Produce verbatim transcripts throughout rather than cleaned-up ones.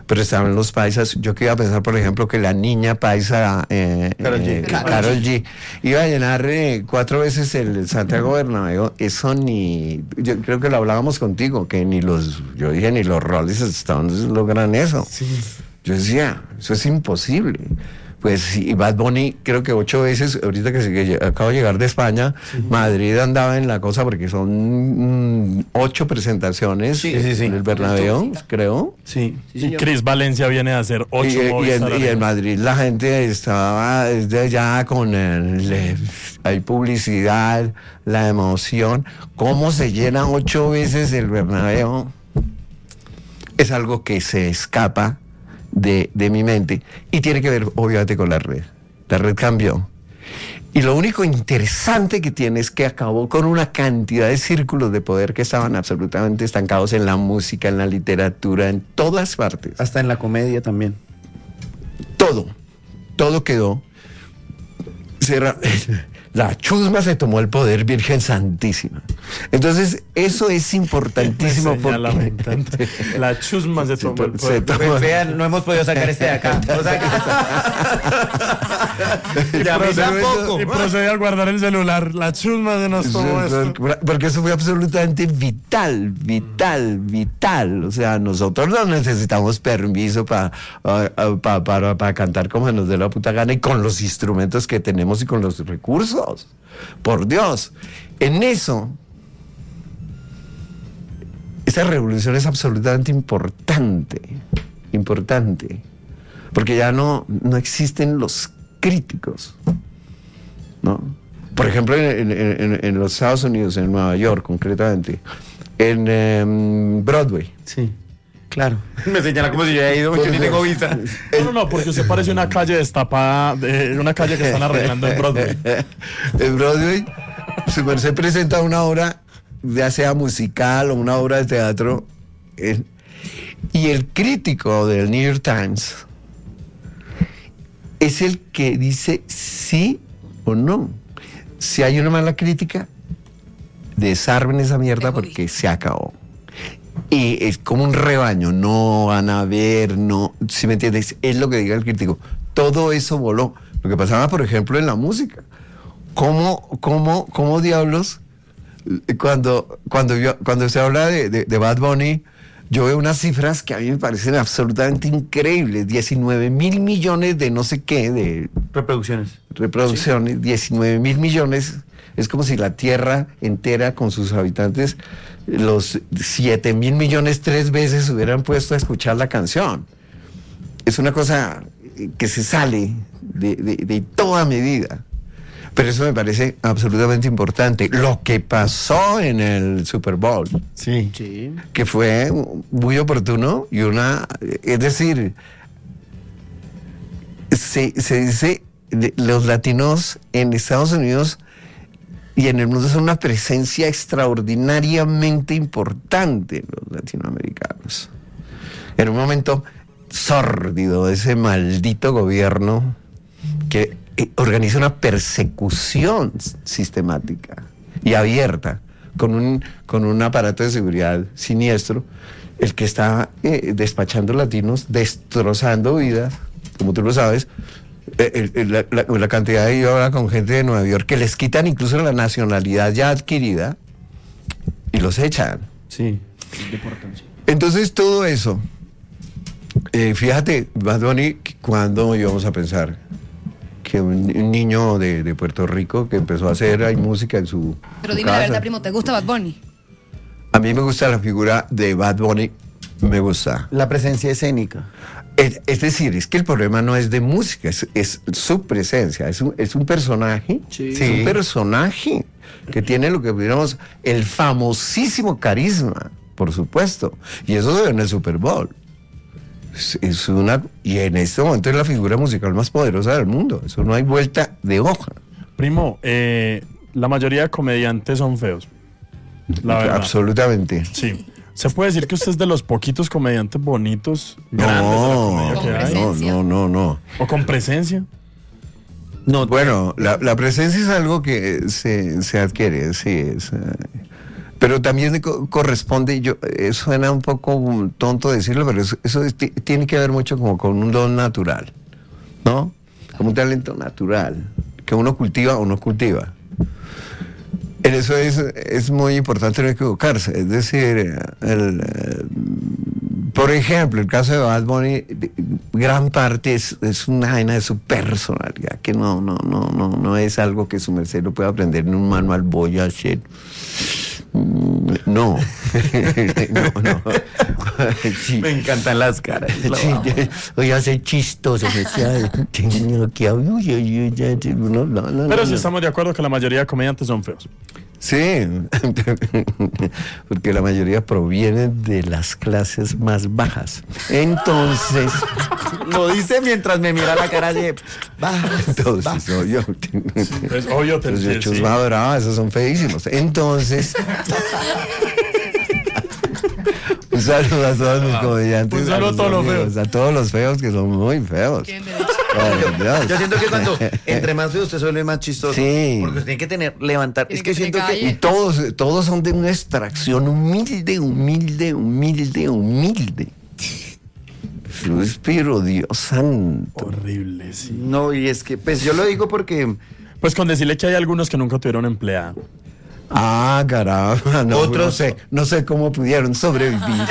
pero estaban los paisas. Yo que iba a pensar, por ejemplo, que la niña paisa eh, Karol G. eh, Karol G iba a llenar eh, cuatro veces el Santiago Bernabéu. Eso ni, yo creo que lo hablábamos contigo, que ni los, yo dije, ni los Rolling Stones logran eso. Sí. Yo decía, eso es imposible. Pues y Bad Bunny creo que ocho veces, ahorita que, se, que acabo de llegar de España, sí. Madrid andaba en la cosa porque son mm, ocho presentaciones sí, sí, sí. en el Bernabéu, creo. Sí. sí y Chris Valencia viene a hacer ocho. Y, y, en, y en Madrid la gente estaba desde ya con el, le, hay publicidad, la emoción. ¿Cómo se llena ocho veces el Bernabéu? Es algo que se escapa De, de mi mente, y tiene que ver obviamente con la red. La red cambió, y lo único interesante que tiene es que acabó con una cantidad de círculos de poder que estaban absolutamente estancados en la música, en la literatura, en todas partes, hasta en la comedia también. Todo, todo quedó cerrado. La chusma se tomó el poder, Virgen Santísima. Entonces, eso es importantísimo. Porque... La chusma se tomó el poder. Tomó... Vean, no hemos podido sacar este de acá. O sea, que... y, procede, poco. y procede a guardar el celular. La chusma se nos tomó esto. Porque eso fue absolutamente vital, vital, vital. O sea, nosotros no necesitamos permiso pa, uh, pa, para, para cantar como se nos dé la puta gana y con los instrumentos que tenemos y con los recursos. Por Dios, en eso esa revolución es absolutamente importante, importante, porque ya no, no existen los críticos, ¿no? Por ejemplo, en, en, en los Estados Unidos, en Nueva York concretamente, en um, Broadway. Sí. Claro. Me señala como si yo haya ido, yo ni tengo visa. No, no, no, porque usted parece una calle destapada, de una calle que están arreglando en Broadway. En Broadway se, se presenta una obra, ya sea musical o una obra de teatro, eh, y el crítico del New York Times es el que dice sí o no. Si hay una mala crítica, desarmen esa mierda porque se acabó. Y es como un rebaño, no van a ver, no, si me entiendes, es lo que diga el crítico. Todo eso voló. Lo que pasaba, por ejemplo, en la música. ¿Cómo, cómo, cómo diablos, cuando, cuando, yo, cuando se habla de, de, de Bad Bunny, yo veo unas cifras que a mí me parecen absolutamente increíbles. diecinueve mil millones de no sé qué, de reproducciones. Reproducciones, sí. diecinueve mil millones. Es como si la tierra entera con sus habitantes, los siete mil millones tres veces hubieran puesto a escuchar la canción. Es una cosa que se sale de, de, de toda medida. Pero eso me parece absolutamente importante. Lo que pasó en el Super Bowl, sí, sí. que fue muy oportuno y una... Es decir, se, se dice, los latinos en Estados Unidos y en el mundo son una presencia extraordinariamente importante, los latinoamericanos. En un momento sórdido de ese maldito gobierno que organiza una persecución sistemática y abierta con un, con un aparato de seguridad siniestro, el que está eh, despachando latinos, destrozando vidas, como tú lo sabes. El, el, la, la, la cantidad de yo hablo con gente de Nueva York que les quitan incluso la nacionalidad ya adquirida y los echan. Sí, de importancia. Entonces todo eso, eh, fíjate, Bad Bunny, ¿cuándo íbamos a pensar que un, un niño de, de Puerto Rico que empezó a hacer hay música en su Pero su dime casa? la verdad, primo, ¿te gusta Bad Bunny? A mí me gusta la figura de Bad Bunny, me gusta. La presencia escénica. Es, es decir, es que el problema no es de música, es, es su presencia, es un, es un personaje, sí. es un personaje que tiene lo que pudiéramos, el famosísimo carisma, por supuesto, y eso se ve en el Super Bowl. Es, es una, y en este momento es la figura musical más poderosa del mundo, eso no hay vuelta de hoja. Primo, eh, la mayoría de comediantes son feos, la verdad. Absolutamente. Sí. ¿Se puede decir que usted es de los poquitos comediantes bonitos, no, grandes de la comedia que hay? No, no, no, no. ¿O con presencia? No, bueno, la, la presencia es algo que se, se adquiere, sí. Es, Pero también co- corresponde, yo, eh, suena un poco tonto decirlo, pero eso, eso es- tiene que ver mucho como con un don natural, ¿no? Como un talento natural, que uno cultiva o no cultiva. En eso es, es muy importante no equivocarse. Es decir, el, eh, por ejemplo, el caso de Bad Bunny, de- gran parte es, es una vaina de su personalidad, que no, no, no, no, no es algo que su merced lo pueda aprender en un manual, voy a hacer. Mm, No, no, no. Sí. Me encantan las caras. Sí, voy a ser chistoso, me decía, tengo que hablar, yo- yo- ya- no, no, no, Pero no, sí no. estamos de acuerdo que la mayoría de comediantes son feos. Sí, porque la mayoría provienen de las clases más bajas. Entonces, Lo dice mientras me mira la cara de... Va, entonces, no, yo, Pues obvio, te los sí, hechos sí. más bravos, esos son feísimos. Entonces, un saludo a todos los comediantes. Un saludo a los todos los amigos, feos. A todos los feos que son muy feos. Tienen derecho. Ay, Dios. Yo siento que cuando entre más feo usted se vuelve más chistoso. Sí. Porque usted tiene que tener, levantar. Tiene Es que, que tener siento que... calle. Y todos, todos son de una extracción humilde, humilde, humilde, humilde. Pero Dios santo. Horrible, sí. No, y es que, pues yo lo digo porque... Pues con decirle que hay algunos que nunca tuvieron empleada. Ah, caramba. No, Otros- no sé, no sé cómo pudieron sobrevivir.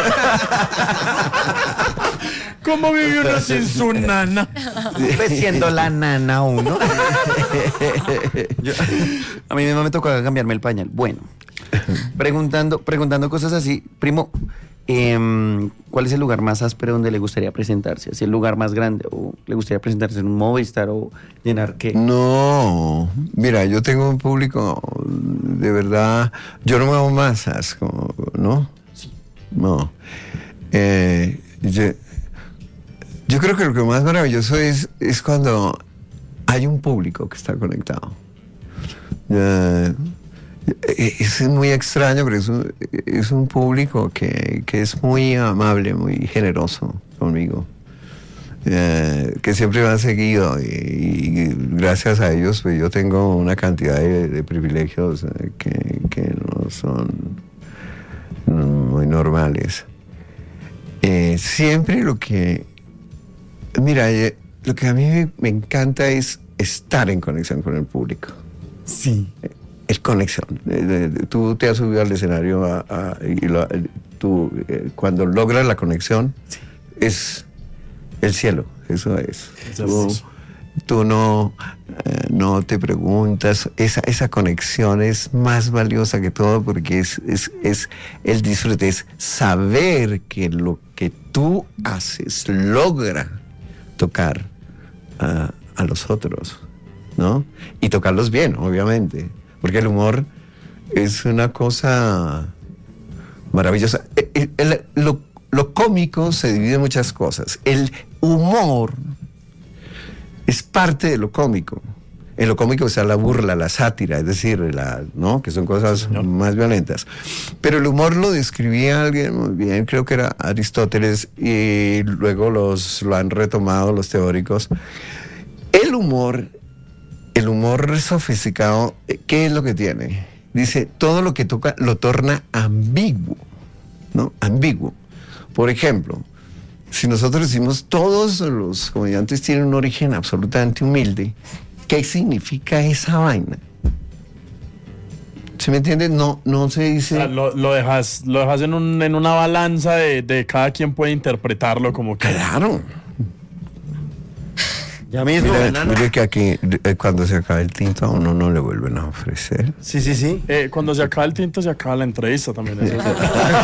¿Cómo vive uno sin su nana? Pues siendo la nana uno. Yo- a mí mismo me tocó cambiarme el pañal. Bueno, preguntando, preguntando cosas así, primo, em, ¿cuál es el lugar más áspero donde le gustaría presentarse? ¿Así el lugar más grande? ¿O le gustaría presentarse en un Movistar o llenar qué? No, mira, yo tengo un público de verdad. Yo no me hago masas, como, ¿no? No. Eh, yo, yo creo que lo que más maravilloso es, es cuando hay un público que está conectado. Eh, es muy extraño, pero es un, es un público que, que es muy amable, muy generoso conmigo. Eh, que siempre me han seguido y, y gracias a ellos pues yo tengo una cantidad de, de privilegios eh, que, que no son no, muy normales. Eh, siempre lo que mira eh, lo que a mí me, me encanta es estar en conexión con el público. Sí. Es conexión. Eh, eh, Tú te has subido al escenario a- a- y lo- eh, tú, eh, cuando logras la conexión es el cielo, eso es. Es Tú, hermoso. tú no, eh, no te preguntas, esa, esa conexión es más valiosa que todo porque es, es, es el disfrute, es saber que lo que tú haces logra tocar a, a los otros, ¿no? Y tocarlos bien, obviamente, porque el humor es una cosa maravillosa. El- el- lo, lo cómico se divide en muchas cosas. El humor es parte de lo cómico. En lo cómico está la burla, la sátira, es decir, la, ¿no? Que son cosas más violentas. Pero el humor lo describía alguien muy bien, creo que era Aristóteles, y luego los, lo han retomado los teóricos. El humor, el humor sofisticado, ¿qué es lo que tiene? Dice, todo lo que toca lo torna ambiguo, ¿no? Ambiguo. Por ejemplo, si nosotros decimos todos los comediantes tienen un origen absolutamente humilde, ¿qué significa esa vaina? ¿Se me entiende? No, no se O dice... sea, lo, lo dejas, lo dejas en, un, en una balanza de, de cada quien puede interpretarlo como quiera. Claro. Ya mismo, Mira, enano. mire que aquí eh, cuando se acaba el tinto a uno no le vuelven a ofrecer. Sí, sí, sí. Eh, cuando se acaba el tinto, se acaba la entrevista también. Eso es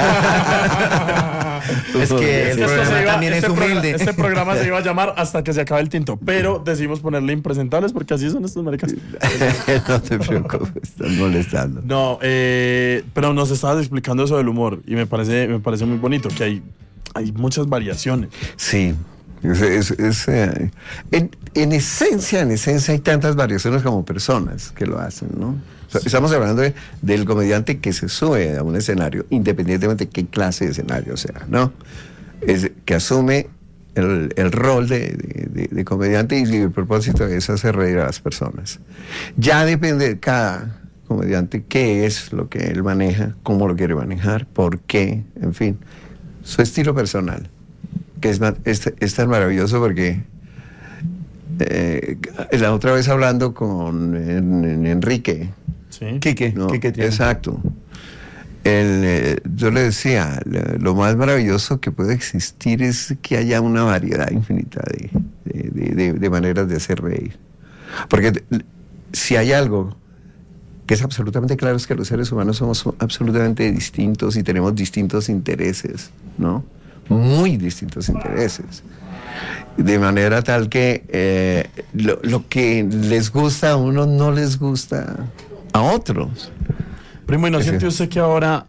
Es que el Esto programa se iba- también es este programa- humilde. Este programa se iba a llamar Hasta que se acabe el tinto, pero decidimos ponerle impresentables porque así son estos maricas. No te preocupes, estás molestando. No, eh, pero nos estabas explicando eso del humor y me parece, me parece muy bonito que hay, hay muchas variaciones. Sí. Es, es- es, eh, en, en esencia, en esencia hay tantas variaciones como personas que lo hacen, ¿no? O sea, estamos hablando de- del comediante que se sube a un escenario, independientemente de qué clase de escenario sea, ¿no? Es, que asume el, el rol de, de- de- de comediante y el propósito es hacer reír a las personas. Ya depende de cada, comediante, qué es lo que él maneja, cómo lo quiere manejar, por qué, en fin, su estilo personal, que es, es, es tan maravilloso porque eh, la otra vez hablando con en, en Enrique, Sí. Quique, ¿no? Quique tiene. Exacto. El, eh, yo le decía, le- lo más maravilloso que puede existir es que haya una variedad infinita de, de, de- de- de maneras de hacer reír. Porque t- si hay algo que es absolutamente claro es que los seres humanos somos absolutamente distintos y tenemos distintos intereses, ¿no? Muy distintos intereses. De manera tal que eh, lo, lo que les gusta a uno no les gusta a otros. Primo, ¿y no Ese- siente usted que ahora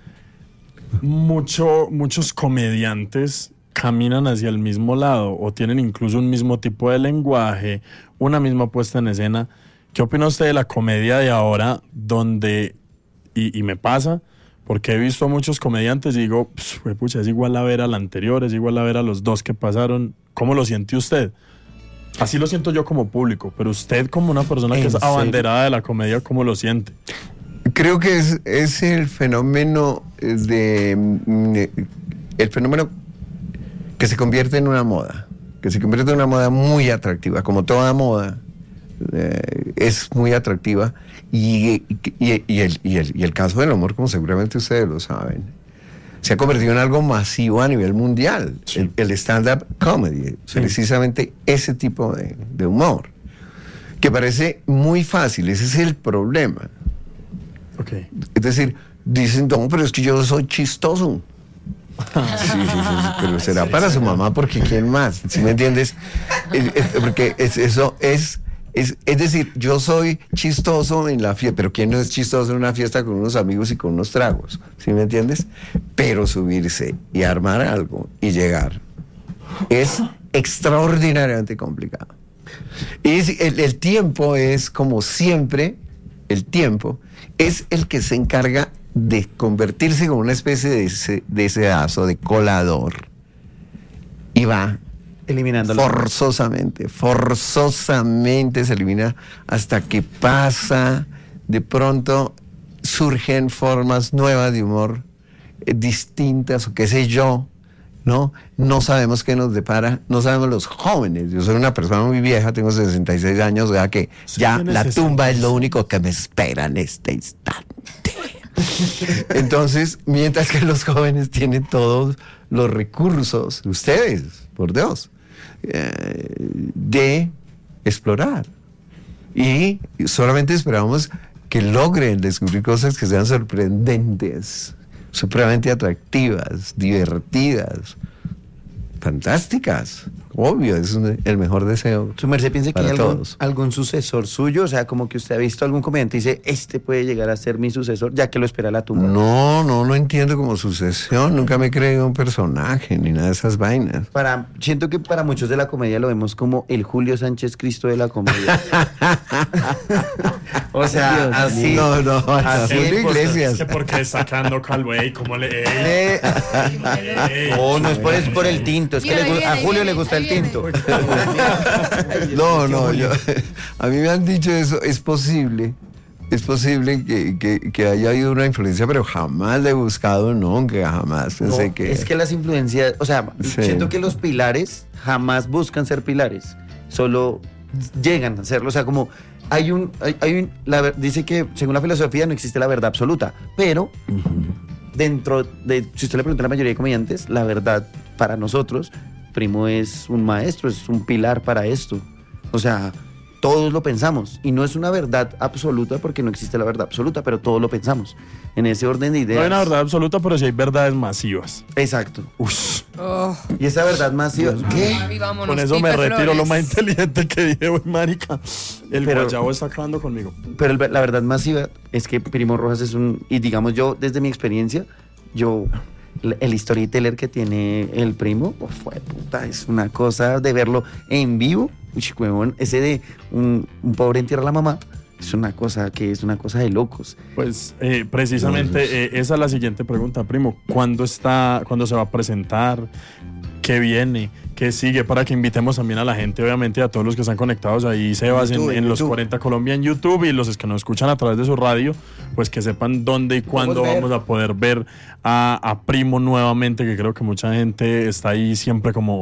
mucho, muchos comediantes caminan hacia el mismo lado o tienen incluso un mismo tipo de lenguaje, una misma puesta en escena? ¿Qué opina usted de la comedia de ahora donde, y, y me pasa, porque he visto a muchos comediantes y digo, "Pss, pucha, es igual a ver al anterior, es igual a ver a los dos que pasaron"? ¿Cómo lo siente usted? Así lo siento yo como público, pero usted como una persona que ¿En es serio? abanderada de la comedia, ¿cómo lo siente? Creo que es, es el fenómeno de, mm, el fenómeno que se convierte en una moda, que se convierte en una moda muy atractiva, como toda moda eh, es muy atractiva y, y- y el, y el- y el caso del humor, como seguramente ustedes lo saben, se ha convertido en algo masivo a nivel mundial, Sí. el, el stand-up comedy, Sí. precisamente ese tipo de, de humor, que parece muy fácil, ese es el problema. Ok. Es decir, dicen, no, pero es que yo soy chistoso. Sí, sí, sí, sí, pero será para su mamá, porque ¿quién más? ¿Sí me entiendes? Eh, eh, Porque es, eso es, es, es decir, yo soy chistoso en la fiesta, pero ¿quién no es chistoso en una fiesta con unos amigos y con unos tragos? ¿Sí me entiendes? Pero subirse y armar algo y llegar es extraordinariamente complicado. Y es- el, el tiempo es, como siempre, el tiempo es el que se encarga de convertirse como una especie de, se- de sedazo, de colador. Y va Eliminando la- forzosamente, forzosamente se elimina hasta que pasa, de pronto surgen formas nuevas de humor, eh, distintas, o qué sé yo, ¿no? No sabemos qué nos depara, no sabemos los jóvenes. Yo soy una persona muy vieja, tengo sesenta y seis años, o sea que Sí, ya tiene la tumba es lo sesenta y seis. único que me espera en este instante. Entonces, mientras que los jóvenes tienen todos los recursos, ustedes, por Dios, eh, de explorar. Y solamente esperamos que logren descubrir cosas que sean sorprendentes, supremamente atractivas, divertidas, fantásticas. Obvio, es un- el mejor deseo. Su merced piensa que para hay algún, todos. algún sucesor suyo, o sea, como que usted ha visto algún comediante y dice, este puede llegar a ser mi sucesor, ya que lo espera la tumba. No, no, no entiendo como sucesión. Nunca me he creído un personaje ni nada de esas vainas. Para, siento que para muchos de la comedia lo vemos como el Julio Sánchez Cristo de la comedia. O sea, Dios así. mío. No, no, así Julio en cosas. Iglesias. Es que porque está sacando calvo, ey, ¿cómo le...? Ey, Eh, ey, oh, no es por, es por el tinto, es que Mira, le ahí gu- viene, a ahí Julio viene, le gusta ahí el viene. tinto. No, no, yo, a mí me han dicho eso, es posible, es posible que, que- que haya habido una influencia, pero jamás la he buscado, nunca, jamás No, pensé que... es que las influencias, o sea, Sí. siento que los pilares jamás buscan ser pilares, solo llegan a serlo. O sea, como hay un, hay, hay un, la ver- dice que según la filosofía no existe la verdad absoluta, pero dentro de, si usted le pregunta a la mayoría de comediantes, la verdad para nosotros, Primo es un maestro, es un pilar para esto. O sea, todos lo pensamos y no es una verdad absoluta porque no existe la verdad absoluta, pero todos lo pensamos en ese orden de ideas. No hay una verdad absoluta, pero sí hay verdades masivas. Exacto. Ush, Oh, Y esa verdad masiva, ¿qué? mami, vámonos, con eso me Pipe retiro lo Flores. más inteligente que dije, uy, marica. El Pero- guayabo está acabando conmigo. Pero el- la verdad masiva es que Primo Rojas es un, y digamos yo, desde mi experiencia, yo, el el storyteller que tiene el Primo, oh, fue puta, es una cosa de verlo en vivo, uy, huevón, ese de un, un pobre entierra a la mamá, es una cosa que es una cosa de locos. Pues eh, precisamente eh, esa es la siguiente pregunta, primo. ¿Cuándo está, cuándo se va a presentar? ¿Qué viene? que sigue, para que invitemos también a la gente, obviamente, a todos los que están conectados ahí, Sebas, YouTube, en, en en los YouTube. cuarenta Colombia en YouTube, y los que nos escuchan a través de su radio, pues que sepan dónde y cuándo ver. vamos a poder ver a, a Primo nuevamente, que creo que mucha gente está ahí siempre como